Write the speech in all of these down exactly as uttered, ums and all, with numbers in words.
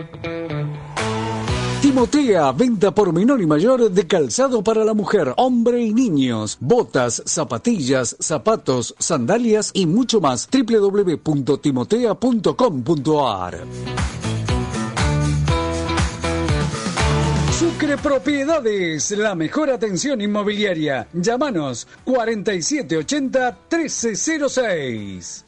Timotea, venta por menor y mayor de calzado para la mujer, hombre y niños, botas, zapatillas, zapatos, sandalias y mucho más. doble u doble u doble u punto timotea punto com punto a r. Sucre Propiedades, la mejor atención inmobiliaria. Llámanos cuarenta y siete ochenta trece cero seis.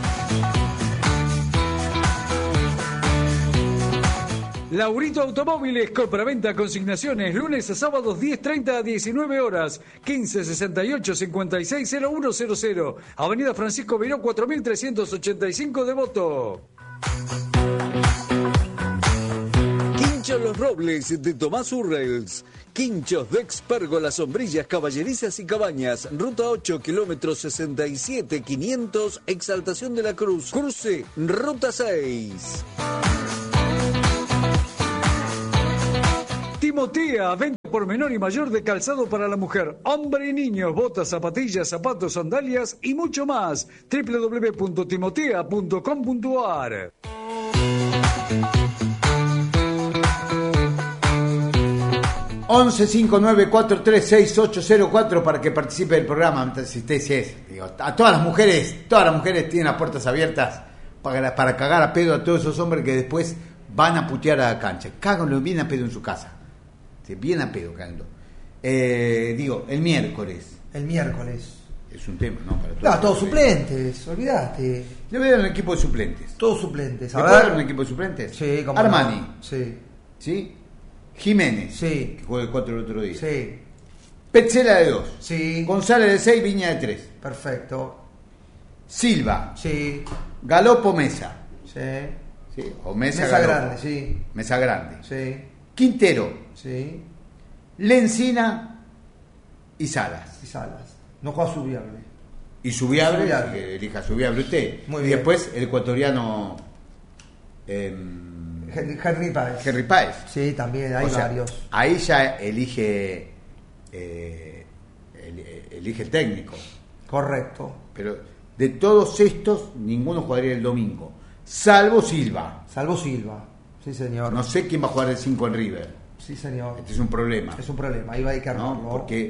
Laurito Automóviles, compraventa, consignaciones, lunes a sábados diez treinta a diecinueve horas, quince sesenta y ocho cincuenta y seis cero uno cero cero, Avenida Francisco Miró cuatro mil trescientos ochenta y cinco, Devoto. Quinchos Los Robles de Tomás Urrels. Quinchos Dex, pérgolas, sombrillas, caballerizas y cabañas. Ruta ocho, kilómetros sesenta y siete quinientos, Exaltación de la Cruz. Cruce, Ruta seis. Timotea, venta por menor y mayor de calzado para la mujer, hombre y niños, botas, zapatillas, zapatos, sandalias y mucho más. doble u doble u doble u punto timotea punto com punto a r. once cinco nueve cuatro tres seis ocho cero cuatro para que participe del programa. Si usted si es, digo, a todas las mujeres, todas las mujeres tienen las puertas abiertas para, para cagar a pedo a todos esos hombres que después van a putear a la cancha. Cáganlo bien a pedo en su casa. Bien a pedo, cagando. Eh, digo, el miércoles. El miércoles. Es un tema, ¿no? Para todos, no, todos suplentes, olvídate. Le voy a dar un equipo de suplentes. Todos suplentes. ¿Le puedo dar un equipo de suplentes? Sí, como Armani. No. Sí. ¿Sí? Jiménez. Sí. Que jugó de cuatro el otro día. Sí. Petzela de dos. Sí. González de seis, Viña de tres. Perfecto. Silva. Sí. Galopo, Mesa. Sí. Sí. O Mesa, Mesa Galopo. Grande, sí. Mesa Grande. Sí. Quintero. Sí. Lencina y Salas. Y Salas. No juega Subiable. Y Subiable, Subiable. que elija Subiable usted. Muy y bien. después el ecuatoriano eh, Henry Páez. Henry Páez. Sí, también hay O sea, varios. ahí ya elige eh, el, elige el técnico. Correcto. Pero de todos estos, ninguno jugaría el domingo. Salvo Silva. Salvo Silva. Sí, señor. No sé quién va a jugar el cinco en River. Sí, señor. Este es un problema. Es un problema, ahí va a hay que armarlo. ¿No? Porque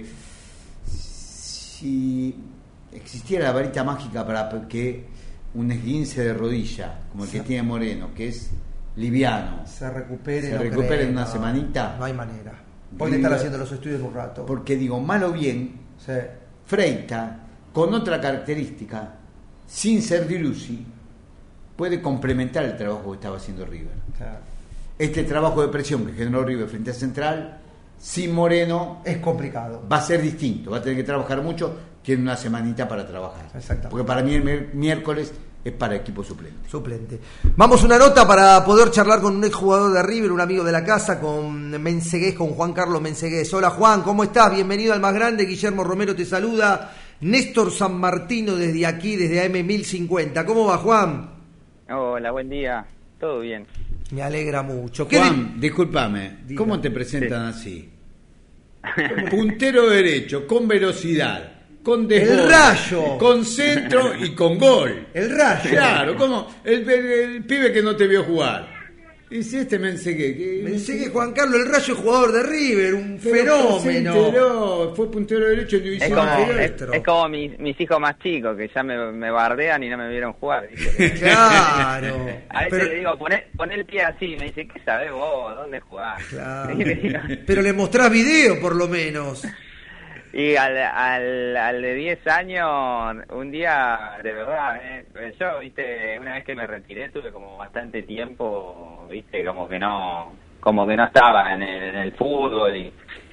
si existiera la varita mágica para que un esguince de rodilla, como el que sí. tiene Moreno, que es liviano, se recupere, se no recupere cree, en una no, semanita. No hay manera. Puede estar haciendo los estudios un rato. Porque digo, mal o bien, sí. Freita, con otra característica, sin ser Dilusi, puede complementar el trabajo que estaba haciendo River. Claro. Este trabajo de presión que generó River frente a Central, sin Moreno, es complicado. Va a ser distinto, va a tener que trabajar mucho, tiene una semanita para trabajar. Exactamente. Porque para mí el miércoles es para equipo suplente. Suplente. Vamos una nota para poder charlar con un exjugador de River, un amigo de la casa, con Mensegués, con Juan Carlos Mensegués. Hola Juan, ¿cómo estás? Bienvenido al más grande. Guillermo Romero te saluda. Néstor San Martino desde aquí, desde A M mil cincuenta. ¿Cómo va, Juan? Hola, buen día. Todo bien. Me alegra mucho. Juan, di- discúlpame, Diga. ¿cómo te presentan sí. así? Puntero derecho, con velocidad, con desborde, El Rayo. con centro y con gol. El Rayo. Claro, ¿cómo? El, el, el pibe que no te vio jugar. Y si este Mensegué, que Mensegués, Juan Carlos, el Rayo es jugador de River, un Pero fenómeno. se enteró, fue puntero derecho en Es división como, inferior. es, es como mis, mis hijos más chicos, que ya me, me bardean y no me vieron jugar. Claro. A veces Pero- le digo, poné, poné el pie así, me dice, ¿qué sabés vos? ¿Dónde jugás? Claro. Y, le digo- Pero le mostrás video, por lo menos. y al, al, al de diez años, un día, de verdad, eh, yo, viste, una vez que me retiré, tuve como bastante tiempo, viste, como que no, como que no estaba en el, en el fútbol y...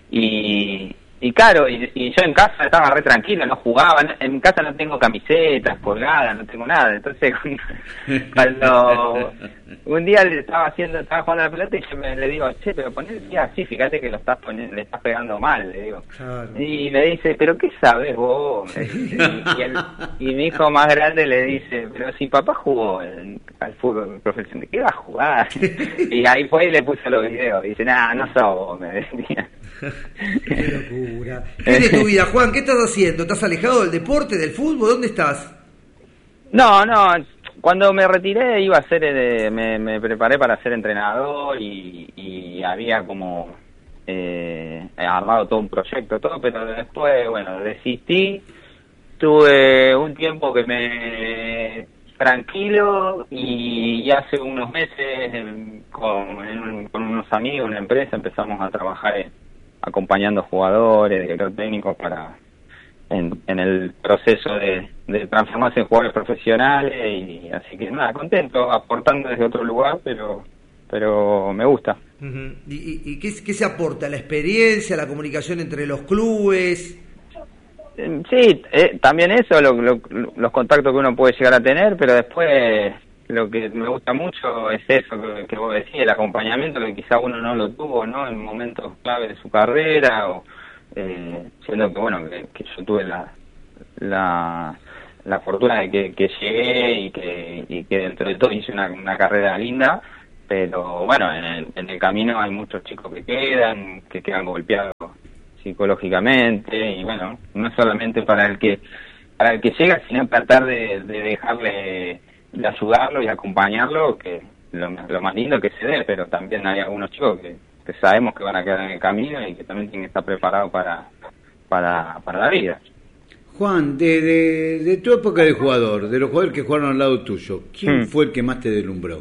y Y claro, y, y yo en casa estaba re tranquilo, no jugaba, en, en casa no tengo camisetas colgadas, no tengo nada, entonces cuando un día le estaba haciendo, estaba jugando a la pelota y yo me, le digo, che, pero poné el pie así, fíjate que lo estás poniendo, le estás pegando mal, le digo. Claro. Y me dice, pero ¿qué sabes vos? Me dice, y, y, el, y mi hijo más grande le dice, pero si papá jugó en, al fútbol profesional, ¿qué va a jugar? Y ahí fue y le puse los videos, y dice, nah, no sos vos, me decía. Qué locura. ¿Qué es de tu vida, Juan? ¿Qué estás haciendo? ¿Estás alejado del deporte, del fútbol? ¿Dónde estás? No, no, cuando me retiré iba a ser, eh, me, me preparé para ser entrenador y, y había como eh, armado todo un proyecto, todo, pero después, bueno, desistí. Tuve un tiempo que me tranquilo y, y hace unos meses con, en, con unos amigos, una empresa, empezamos a trabajar en, acompañando jugadores, directores técnicos para en, en el proceso de, de transformarse en jugadores profesionales y así que nada, contento, aportando desde otro lugar, pero pero me gusta. Uh-huh. ¿Y, y, y qué, qué se aporta? ¿La experiencia, la comunicación entre los clubes? Sí, eh, también eso, lo, lo, los contactos que uno puede llegar a tener, pero después lo que me gusta mucho es eso que, que vos decís, el acompañamiento que quizá uno no lo tuvo, ¿no? En momentos clave de su carrera, o eh, siendo que, bueno, que, que yo tuve la la, la fortuna de que, que llegué y que, y que dentro de todo hice una, una carrera linda, pero bueno, en el, en el camino hay muchos chicos que quedan, que quedan golpeados psicológicamente, y bueno, no solamente para el que para el que llega, sino tratar de, de dejarle, de ayudarlo y acompañarlo, que lo, lo más lindo que se dé, pero también hay algunos chicos que, que sabemos que van a quedar en el camino y que también tienen que estar preparados para, para, para la vida. Juan, de, de, de tu época de jugador, de los jugadores que jugaron al lado tuyo, ¿quién hmm. fue el que más te deslumbró?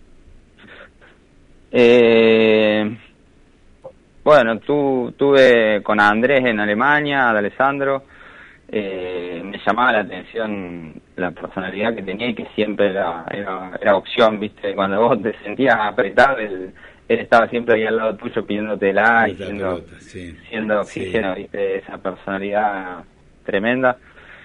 Eh... Bueno, tu, tuve con Andrés en Alemania, de Alessandro, eh, me llamaba la atención la personalidad que tenía y que siempre era, era, era opción, ¿viste? Cuando vos te sentías apretado, él, él estaba siempre ahí al lado tuyo pidiéndotela y siendo, pelota, sí. siendo oxígeno, sí. ¿Viste? Esa personalidad tremenda.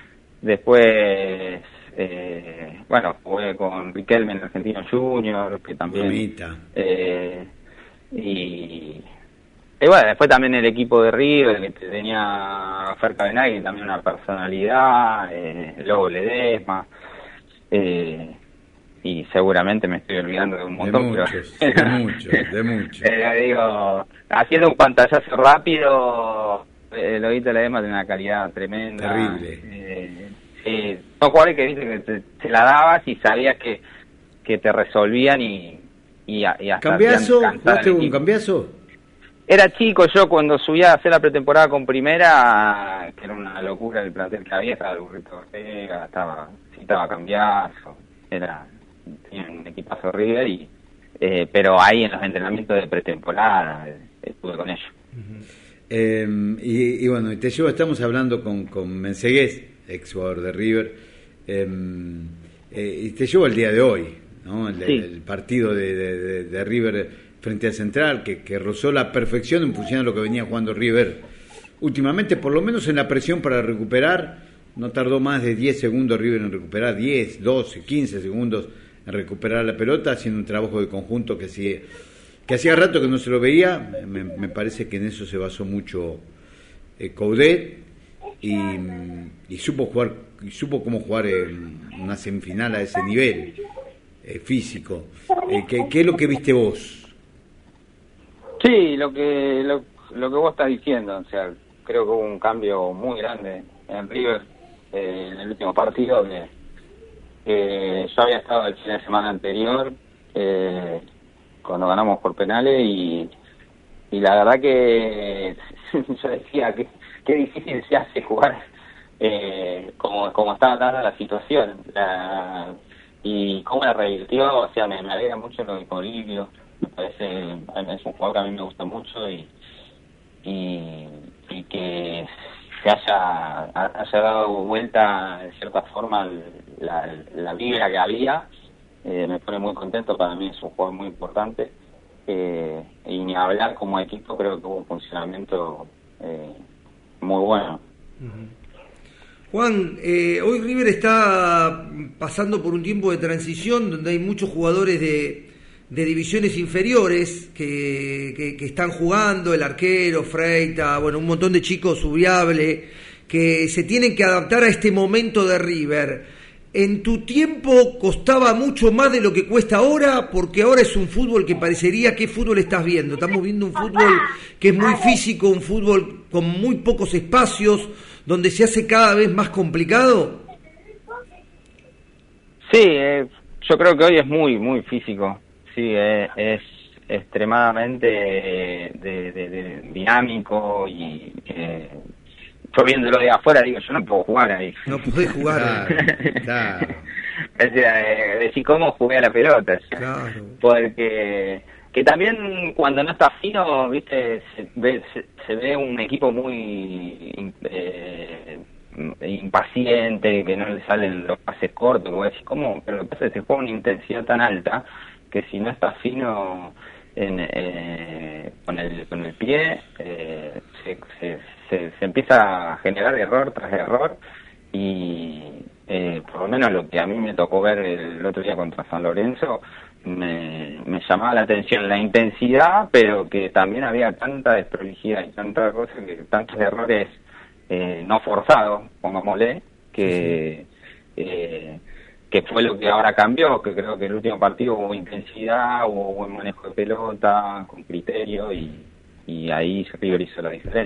Después, eh, bueno, jugué con Riquelme en Argentino Junior, que también... Eh, y... Y bueno, después también el equipo de River, que tenía Fer Cabenagui, también una personalidad, eh, Lobo Ledesma, eh, y seguramente me estoy olvidando de un montón. De muchos, pero, de muchos, de muchos. Pero digo, haciendo un pantallazo rápido, eh, Lobito Ledesma tiene una calidad tremenda. Terrible. Eh, sí, son jugadores que viste que te, te la dabas y sabías que, que te resolvían y, y, y hasta... ¿Cambiazo? ¿Jugaste un cambiazo? Era chico yo cuando subía a hacer la pretemporada con Primera, que era una locura el plantel que había, estaba el Burrito Ortega, estaba, sí, estaba Cambiazo, era, tenía un equipazo River, y, eh, pero ahí en los entrenamientos de pretemporada eh, estuve con ellos. Uh-huh. eh, y, y bueno, te llevo, estamos hablando con, con Mensegués, ex jugador de River, eh, eh, y te llevo el día de hoy, ¿no? El, sí. el partido de, de, de, de River frente a Central, que, que rozó la perfección en función de lo que venía jugando River últimamente, por lo menos en la presión para recuperar. No tardó más de diez segundos River en recuperar, diez, doce, quince segundos en recuperar la pelota, haciendo un trabajo de conjunto que hacía, que hacía rato que no se lo veía. Me, me parece que en eso se basó mucho eh, Coudet, y, y supo jugar, y supo cómo jugar en una semifinal a ese nivel eh, físico. Eh, ¿qué, ¿Qué es lo que viste vos? Sí, lo que lo, lo que vos estás diciendo, o sea, creo que hubo un cambio muy grande en River eh, en el último partido, que eh, yo había estado el fin de semana anterior eh, cuando ganamos por penales y, y la verdad que yo decía que qué difícil se hace jugar eh, como como estaba dada la situación la, y cómo la revirtió, o sea, me, me alegra mucho lo de Polibio. Me parece, es un jugador que a mí me gusta mucho y y, y que se haya haya dado vuelta de cierta forma la, la vibra que había, eh, me pone muy contento. Para mí es un jugador muy importante, eh, y ni hablar como equipo, creo que hubo un funcionamiento eh, muy bueno. Uh-huh. Juan, eh, hoy River está pasando por un tiempo de transición donde hay muchos jugadores de de divisiones inferiores que, que, que están jugando, el arquero, Freita, bueno, un montón de chicos, Subiable, que se tienen que adaptar a este momento de River. ¿En tu tiempo costaba mucho más de lo que cuesta ahora? Porque ahora es un fútbol que parecería, ¿qué fútbol estás viendo? Estamos viendo un fútbol que es muy físico, un fútbol con muy pocos espacios, donde se hace cada vez más complicado. Sí, eh, yo creo que hoy es muy, muy físico, sí, es, es extremadamente de, de, de dinámico y eh, yo viéndolo de afuera digo, yo no puedo jugar ahí. No podés jugar. Claro, claro. O sea, eh, decir cómo jugué a la pelota, o sea, Claro. porque que también cuando no está fino, viste, se ve, se, se ve un equipo muy eh, impaciente, que no le salen los pases cortos, que voy a decir, ¿cómo? Pero lo que pasa es que se juega una intensidad tan alta que si no está fino en, eh, con el con el pie, eh, se, se, se, se empieza a generar error tras error y eh, por lo menos lo que a mí me tocó ver el otro día contra San Lorenzo, me, me llamaba la atención la intensidad, pero que también había tanta desprolijidad y tanta cosa, que tantos errores eh, no forzados, pongámosle, que eh, que fue lo que ahora cambió, que creo que el último partido hubo intensidad, hubo buen manejo de pelota, con criterio, y, y ahí River hizo la diferencia.